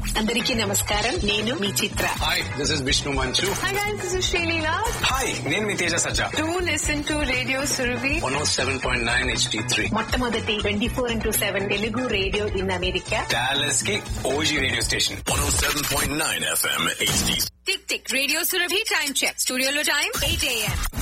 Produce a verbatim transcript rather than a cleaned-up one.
అందరికీ నమస్కారం. నేను మీ చిత్ర. హాయ్, దిస్ ఇస్ విష్ణు మంచు. Hi guys, this is Shalila. Hi, నేను మీ తేజ సజ్జా. Do listen to Radio Surabhi. One oh seven point nine H D three మొట్టమొదటి twenty four into seven Telugu radio in America. Dallas కి OG radio station. one oh seven point nine F M H D. Tick tick radio Surabhi time check. స్టూడియోలో time eight AM.